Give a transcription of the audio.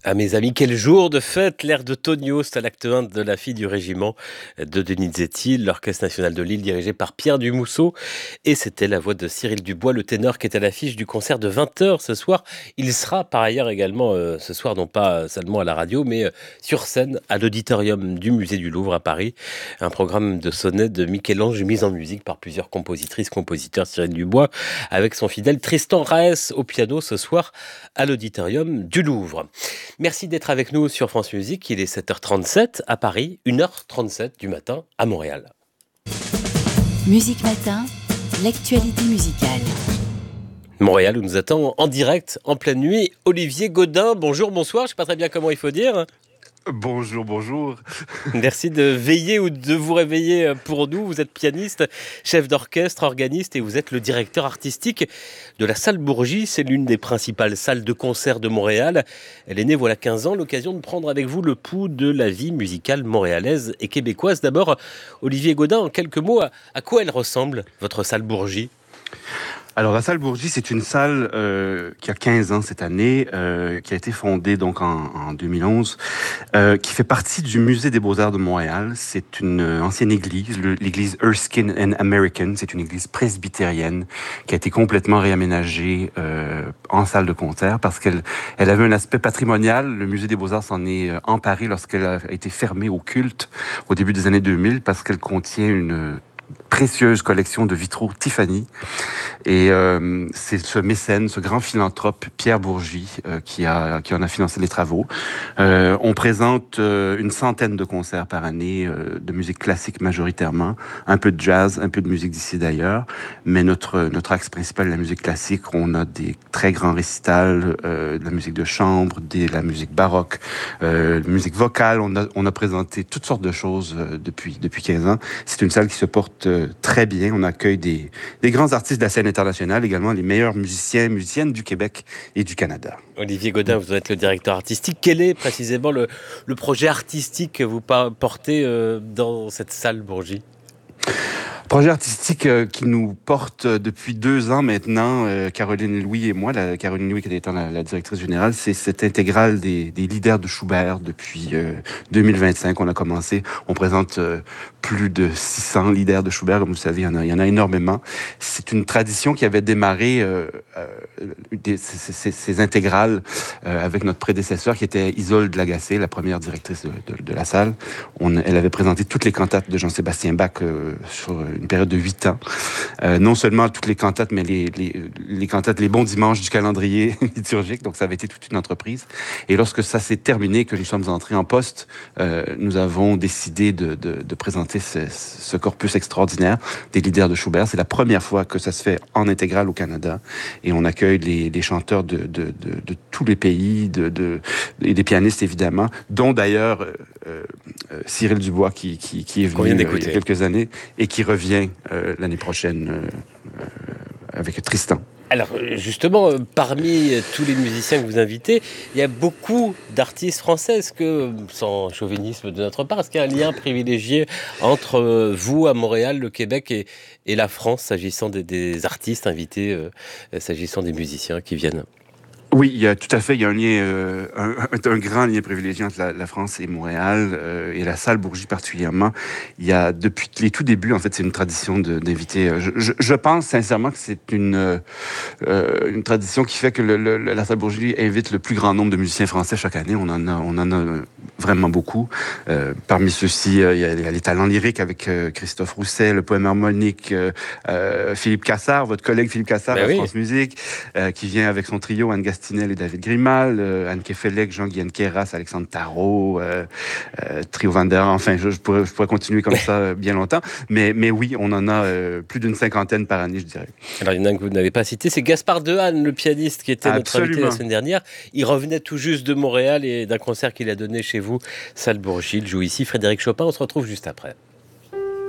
Ah mes amis, quel jour de fête! L'air de Tonio, c'est à l'acte 1 de La fille du régiment de Donizetti, l'Orchestre national de Lille dirigé par Pierre Dumousseau. Et c'était la voix de Cyril Dubois, le ténor qui est à l'affiche du concert de 20h ce soir. Il sera par ailleurs également ce soir, non pas seulement à la radio, mais sur scène à l'auditorium du musée du Louvre à Paris. Un programme de sonnets de Michel-Ange mis en musique par plusieurs compositrices, compositeurs. Cyril Dubois avec son fidèle Tristan Raes au piano ce soir à l'auditorium du Louvre. Merci d'être avec nous sur France Musique. Il est 7h37 à Paris, 1h37 du matin à Montréal. Musique Matin, l'actualité musicale. Montréal où nous attend en direct, en pleine nuit, Olivier Godin. Bonjour, bonsoir, je ne sais pas très bien comment il faut dire. Bonjour, bonjour. Merci de veiller ou de vous réveiller pour nous. Vous êtes pianiste, chef d'orchestre, organiste et vous êtes le directeur artistique de la Salle Bourgie. C'est l'une des principales salles de concert de Montréal. Elle est née voilà 15 ans, l'occasion de prendre avec vous le pouls de la vie musicale montréalaise et québécoise. D'abord, Olivier Godin, en quelques mots, à quoi elle ressemble, votre Salle Bourgie ? Alors, la Salle Bourgie, c'est une salle qui a 15 ans cette année, qui a été fondée donc en 2011, qui fait partie du Musée des Beaux-Arts de Montréal. C'est une ancienne église, l'église Erskine and American. C'est une église presbytérienne qui a été complètement réaménagée en salle de concert parce qu'elle avait un aspect patrimonial. Le Musée des Beaux-Arts s'en est emparé lorsqu'elle a été fermée au culte au début des années 2000 parce qu'elle contient une précieuse collection de vitraux Tiffany. Et c'est ce mécène, ce grand philanthrope, Pierre Bourgie, qui en a financé les travaux. On présente une centaine de concerts par année, de musique classique majoritairement, un peu de jazz, un peu de musique d'ici d'ailleurs, mais notre axe principal est la musique classique. On a des très grands récitals, de la musique de chambre, de la musique baroque, musique vocale. On a présenté toutes sortes de choses depuis 15 ans. C'est une salle qui se porte très bien. On accueille des grands artistes de la scène internationale, également les meilleurs musiciens et musiciennes du Québec et du Canada. Olivier Godin, vous êtes le directeur artistique. Quel est précisément le projet artistique que vous portez dans cette salle Bourgie ? Projet artistique qui nous porte depuis 2 ans maintenant, Caroline Louis et moi. Caroline Louis qui étant la directrice générale, c'est cette intégrale des leaders de Schubert depuis 2025. On a commencé, on présente plus de 600 leaders de Schubert, comme vous le savez, il y en a énormément. C'est une tradition qui avait démarré ces intégrales avec notre prédécesseur qui était Isolde Lagacé, la première directrice de la salle. Elle avait présenté toutes les cantates de Jean-Sébastien Bach sur une période de 8 ans. Non seulement toutes les cantates, mais les cantates, les bons dimanches du calendrier liturgique. Donc, ça avait été toute une entreprise. Et lorsque ça s'est terminé, que nous sommes entrés en poste, nous avons décidé de présenter ce corpus extraordinaire des leaders de Schubert. C'est la première fois que ça se fait en intégrale au Canada. Et on accueille les chanteurs de tous les pays, et des pianistes, évidemment, dont d'ailleurs Cyril Dubois, qui est venu il y a quelques années et qui revient l'année prochaine avec Tristan. Alors justement, parmi tous les musiciens que vous invitez, il y a beaucoup d'artistes français. Est-ce que, sans chauvinisme de notre part, est-ce qu'il y a un lien privilégié entre vous à Montréal, le Québec et la France, s'agissant des artistes invités, s'agissant des musiciens qui viennent ? Oui, il y a tout à fait, il y a un lien, un grand lien privilégié entre la France et Montréal, et la Salle Bourgie particulièrement. Il y a, depuis les tout débuts, en fait, c'est une tradition d'inviter. Je pense sincèrement que c'est une tradition qui fait que la Salle Bourgie invite le plus grand nombre de musiciens français chaque année. On en a vraiment beaucoup. Parmi ceux-ci, il y a les talents lyriques avec Christophe Rousset, le poème harmonique, Philippe Cassard, votre collègue Philippe Cassard à France Musique, qui vient avec son trio Anne Gastinel et David Grimal, Anne Kefelec, Jean-Guyane Queyras, Alexandre Tarot, Trio Vander. Enfin, je pourrais continuer comme ça bien longtemps. Mais oui, on en a plus d'une 50aine par année, je dirais. Alors, il y en a un que vous n'avez pas cité, c'est Gaspard Dehaene, le pianiste qui était notre invité la semaine dernière. Il revenait tout juste de Montréal et d'un concert qu'il a donné chez vous, Salle Bourgie. Il joue ici Frédéric Chopin. On se retrouve juste après.